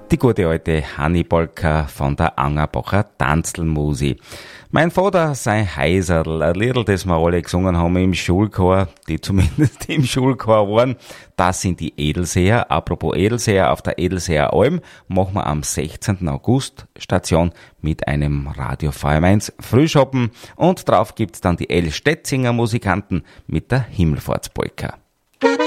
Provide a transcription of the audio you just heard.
Die gute alte Hanni-Polka von der Angerbacher Tanzlmusi. Mein Vater, sein Heiserl, ein Liedl, das wir alle gesungen haben im Schulchor, die zumindest im Schulchor waren, das sind die Edelseher. Apropos Edelseher, auf der Edelseher Alm machen wir am 16. August Station mit einem Radio VM1 Frühschoppen und drauf gibt's dann die L. Stetzinger Musikanten mit der Himmelfahrtspolka.